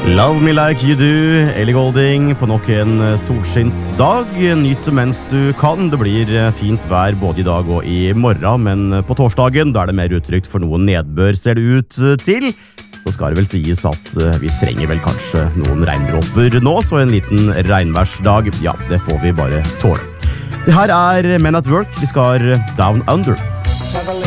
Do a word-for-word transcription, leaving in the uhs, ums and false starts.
Love me like you do, Ellie Goulding på nok en solskinnsdag. Nyt mens du kan. Det blir fint vær både i dag og i morgen, men på torsdagen da er det mer uttrykt for noen nedbør, ser det ut til. Så skal det vel sies at vi trenger vel kanskje noen regndråper nå, så en liten regnværsdag, ja, det får vi bare tåle. Det her er Men at Work, vi skal Down Under.